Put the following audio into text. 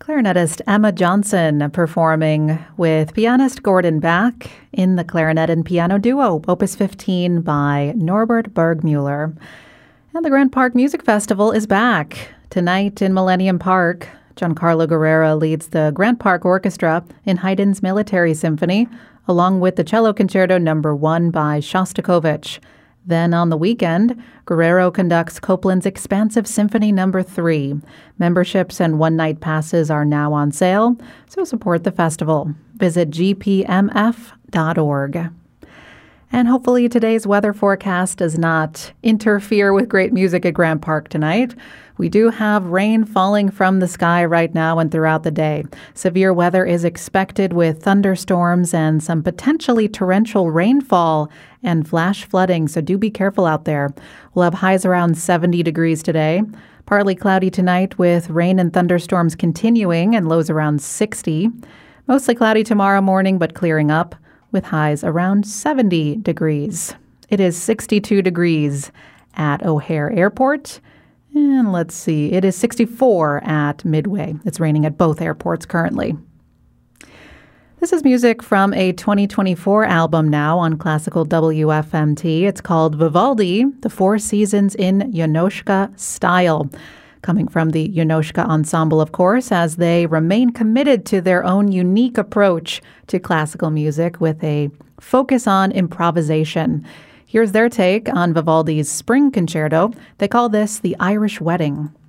Clarinetist Emma Johnson performing with pianist Gordon Bach in the clarinet and piano duo, Opus 15 by Norbert Burgmüller. And the Grant Park Music Festival is back. Tonight in Millennium Park, Giancarlo Guerrero leads the Grant Park Orchestra in Haydn's Military Symphony, along with the Cello Concerto No. 1 by Shostakovich. Then on the weekend, Guerrero conducts Copland's Expansive Symphony No. 3. Memberships and one-night passes are now on sale, so support the festival. Visit gpmf.org. And hopefully today's weather forecast does not interfere with great music at Grant Park tonight. We do have rain falling from the sky right now and throughout the day. Severe weather is expected with thunderstorms and some potentially torrential rainfall and flash flooding, so do be careful out there. We'll have highs around 70 degrees today. Partly cloudy tonight with rain and thunderstorms continuing and lows around 60. Mostly cloudy tomorrow morning, but clearing up with highs around 70 degrees. It is 62 degrees at O'Hare Airport. And let's see, it is 64 at Midway. It's raining at both airports currently. This is music from a 2024 album now on classical WFMT. It's called Vivaldi, The Four Seasons in Yonoshka Style. Coming from the Yonoshka Ensemble, of course, as they remain committed to their own unique approach to classical music with a focus on improvisation. Here's their take on Vivaldi's Spring Concerto. They call this the Irish Wedding.